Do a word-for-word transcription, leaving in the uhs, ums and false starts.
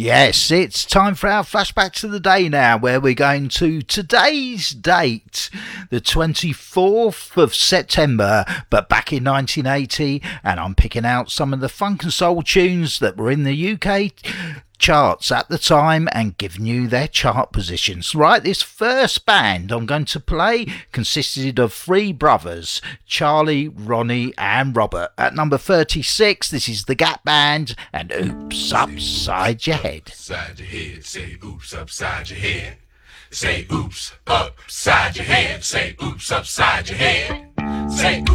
Yes, it's time for our flashback to the day now, where we're going to today's date, the twenty-fourth of September, but back in nineteen eighty, and I'm picking out some of the funk and soul tunes that were in the U K charts at the time and giving you their chart positions. Right, this first band I'm going to play consisted of three brothers, Charlie, Ronnie and Robert. At number thirty-six, this is the Gap Band and Oops Upside Your Head. Upside your head, say oops upside your head. Say oops upside your head, say oops upside your head. Say oops.